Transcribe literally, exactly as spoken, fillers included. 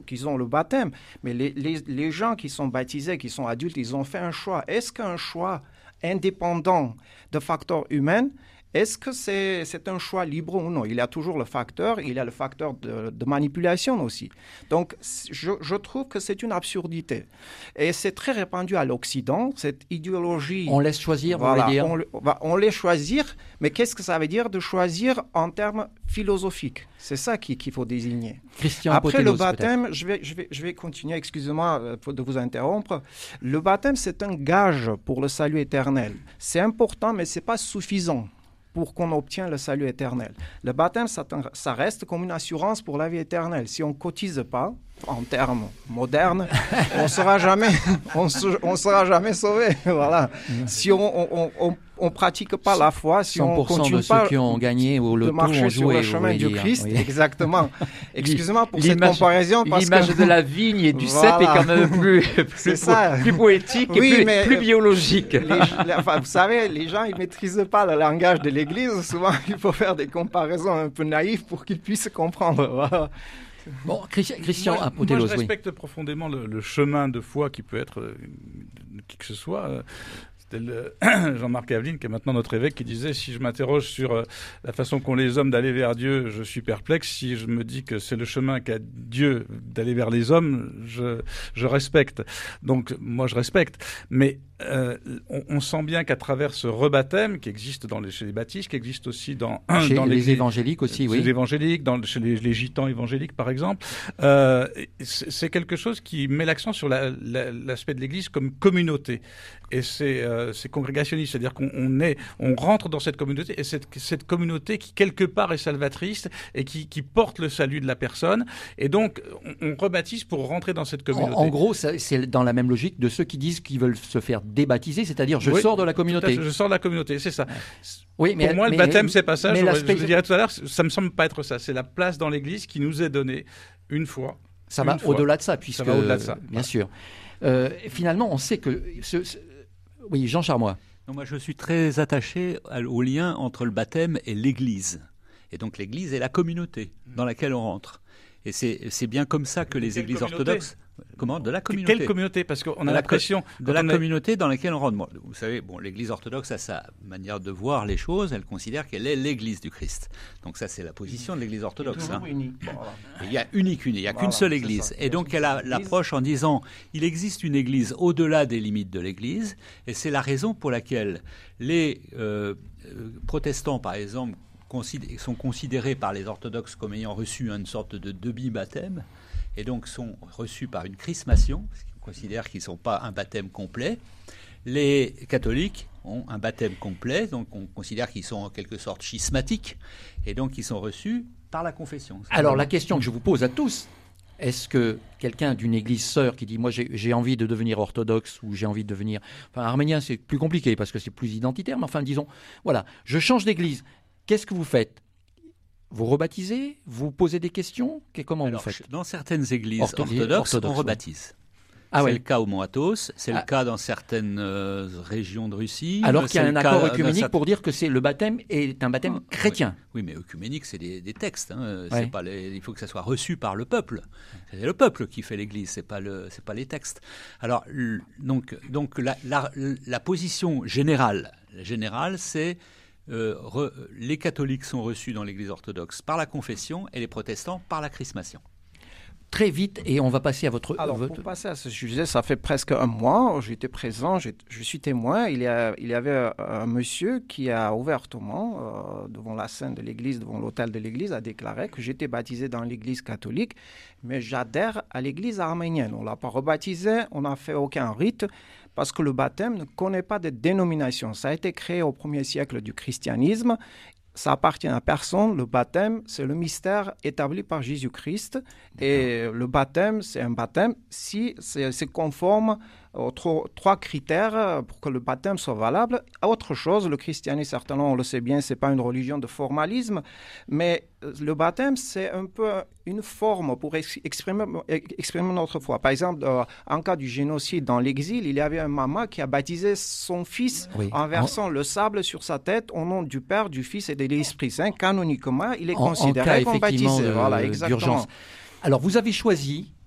qu'ils ont le baptême. Mais les, les, les gens qui sont baptisés, qui sont adultes, ils ont fait un choix. Est-ce qu'un choix indépendant de facteurs humains, est-ce que c'est, c'est un choix libre ou non? Il y a toujours le facteur, il y a le facteur de, de manipulation aussi. Donc, je, je trouve que c'est une absurdité. Et c'est très répandu à l'Occident, cette idéologie. On laisse choisir, voilà, vous voulez dire on, on laisse choisir, mais qu'est-ce que ça veut dire de choisir en termes philosophiques? C'est ça qu'il, qu'il faut désigner. Christian Après Potelos, le baptême, je vais, je, vais, je vais continuer, excusez-moi de vous interrompre. Le baptême, c'est un gage pour le salut éternel. C'est important, mais ce n'est pas suffisant pour qu'on obtienne le salut éternel. Le baptême, ça, ça reste comme une assurance pour la vie éternelle. Si on ne cotise pas, en termes modernes, on ne sera jamais, on se, on sera jamais sauvé. Voilà. Si on ne pratique pas la foi, si on continue de pas ceux qui ont gagné au loto de marcher ont sur joué, le chemin du dire, Christ, oui. Excusez-moi. Excusez-moi pour l'image, cette comparaison. Parce l'image que... de la vigne et du voilà. cep est quand même plus, plus, po- plus poétique oui, et plus, mais, plus biologique. Les, les, enfin, vous savez, les gens, ils ne maîtrisent pas le langage de l'Église. Souvent, il faut faire des comparaisons un peu naïves pour qu'ils puissent comprendre. Voilà. Bon, Christian moi, Apotelos, moi, je respecte oui. profondément le, le chemin de foi qui peut être euh, qui que ce soit. Euh, C'était le Jean-Marc Aveline, qui est maintenant notre évêque, qui disait « Si je m'interroge sur euh, la façon qu'ont les hommes d'aller vers Dieu, je suis perplexe. Si je me dis que c'est le chemin qu'a Dieu d'aller vers les hommes, je, je respecte. » Donc, moi, je respecte. Mais euh, on, on sent bien qu'à travers ce rebaptême qui existe dans les, chez les baptistes, qui existe aussi dans, chez dans les, les évangéliques aussi, chez oui. les évangéliques, dans, chez les, les gitans évangéliques, par exemple, euh, c'est, c'est quelque chose qui met l'accent sur la, la, l'aspect de l'Église comme communauté. Et c'est, euh, c'est congrégationniste, c'est-à-dire qu'on on est, on rentre dans cette communauté, et cette, cette communauté qui quelque part est salvatrice et qui, qui porte le salut de la personne. Et donc, on, on rebaptise pour rentrer dans cette communauté. En, en gros, ça, c'est dans la même logique de ceux qui disent qu'ils veulent se faire débaptiser, c'est-à-dire je oui, sors de la communauté. Je sors de la communauté, c'est ça. Oui, mais, pour moi, mais, le baptême, mais, c'est pas ça. Mais je, l'aspect... je vous dirais tout à l'heure, ça me semble pas être ça. C'est la place dans l'Église qui nous est donnée une fois. Ça une va fois. au-delà de ça, puisque... Ça va au-delà de ça. Bien sûr. Euh, finalement, on sait que... Ce, ce... Oui, Jean Charmois. Non, moi, je suis très attaché au lien entre le baptême et l'Église. Et donc, l'Église est la communauté dans laquelle on rentre. Et c'est, c'est bien comme ça que les Quelle églises communauté ? orthodoxes... Comment ? De la communauté. Quelle communauté ? Parce qu'on de a l'impression... Co- de la a... communauté dans laquelle on rentre. Bon, vous savez, bon, l'Église orthodoxe a sa manière de voir les choses. Elle considère qu'elle est l'Église du Christ. Donc ça, c'est la position de l'Église orthodoxe. Hein. Unique. Bon, voilà. Il y a unique, unique. Il n'y a voilà, qu'une seule Église. Et donc, elle a l'approche en disant, il existe une Église au-delà des limites de l'Église. Et c'est la raison pour laquelle les euh, protestants, par exemple, sont considérés par les orthodoxes comme ayant reçu une sorte de demi-baptême et donc sont reçus par une chrismation, parce qu'ils considèrent qu'ils ne sont pas un baptême complet. Les catholiques ont un baptême complet, donc on considère qu'ils sont en quelque sorte schismatiques, et donc ils sont reçus par la confession. Alors la question que je vous pose à tous, est-ce que quelqu'un d'une église sœur qui dit « moi j'ai, j'ai envie de devenir orthodoxe » ou « j'ai envie de devenir… » Enfin, arménien c'est plus compliqué parce que c'est plus identitaire, mais enfin disons, voilà, je change d'église. Qu'est-ce que vous faites ? Vous rebaptisez ? Vous posez des questions ? Comment Alors, vous faites ? Dans certaines églises Ortho- orthodoxes, orthodoxe, on rebaptise. Ah c'est ouais. le cas au Mont Athos, c'est Ah. le cas dans certaines euh, régions de Russie. Alors qu'il y a c'est un le accord cas œcuménique dans pour dire que c'est, le baptême est un baptême Ah, chrétien. Oui, oui, mais œcuménique, c'est des, des textes. Hein. Ouais. C'est pas les, il faut que ça soit reçu par le peuple. C'est le peuple qui fait l'Église, c'est pas le, c'est pas les textes. Alors, l- donc, donc la, la, la position générale, générale, c'est euh, re, les catholiques sont reçus dans l'Église orthodoxe par la confession et les protestants par la chrismation. Très vite, et on va passer à votre... Alors, votre... pour passer à ce sujet, ça fait presque un mois, j'étais présent, j'ai, je suis témoin. Il y, a, il y avait un, un monsieur qui a ouvertement, euh, devant la scène de l'église, devant l'autel de l'église, a déclaré que j'étais baptisé dans l'église catholique, mais j'adhère à l'église arménienne. On ne l'a pas rebaptisé, on n'a fait aucun rite, parce que le baptême ne connaît pas de dénomination. Ça a été créé au premier siècle du christianisme. Ça appartient à personne. Le baptême, c'est le mystère établi par Jésus-Christ. Et le baptême, c'est un baptême si c'est, c'est conforme aux trois, trois critères pour que le baptême soit valable. Autre chose, le christianisme, certainement, on le sait bien, ce n'est pas une religion de formalisme, mais le baptême, c'est un peu une forme pour ex- exprimer, exprimer notre foi. Par exemple, euh, en cas du génocide dans l'exil, il y avait un maman qui a baptisé son fils Oui. en versant en... le sable sur sa tête au nom du Père, du Fils et de l'Esprit Saint. Canoniquement, il est en, considéré en cas, comme baptisé. De, voilà, exactement. d'urgence. Alors, vous avez choisi